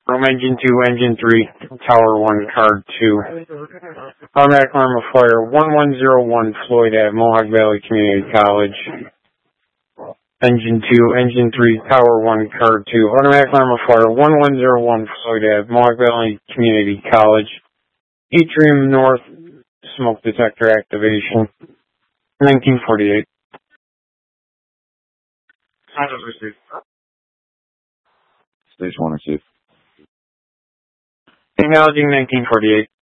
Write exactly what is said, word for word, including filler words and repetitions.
From Engine two, Engine three, Tower one, Card two. Automatic alarm of fire, one one zero one Floyd at Mohawk Valley Community College. Engine two, Engine three, Tower one, Card two. Automatic alarm of fire, one one zero one Floyd at Mohawk Valley Community College. Atrium North, smoke detector activation. nineteen forty-eight. Stage one or two. Acknowledging nineteen forty-eight.